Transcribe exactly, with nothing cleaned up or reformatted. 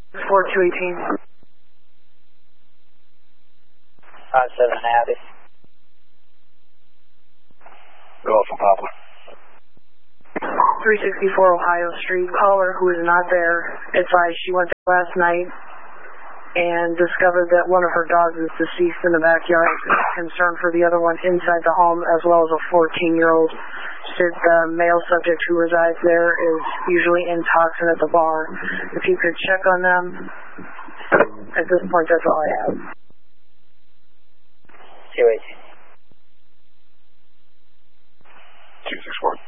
four two eighteen. five seven Abbey. Golf and Poplar. three sixty-four Ohio Street. Caller who is not there advised she went there last night and discovered that one of her dogs is deceased in the backyard. Concern for the other one inside the home, as well as a fourteen-year-old. Said the male subject who resides there is usually intoxicant at the bar. If you could check on them. At this point, that's all I have. two eighteen. two six four.